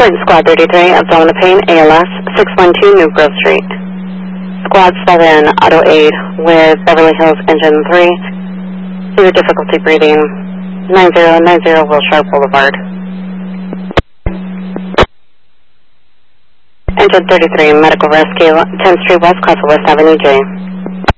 Current Squad 33, abdominal pain, ALS, 612 New Grove Street. Squad 7, auto aid with Beverly Hills Engine 3, severe difficulty breathing, 9090 Wilshire Boulevard. Engine 33, medical rescue, 10th Street West, Castle West Avenue J.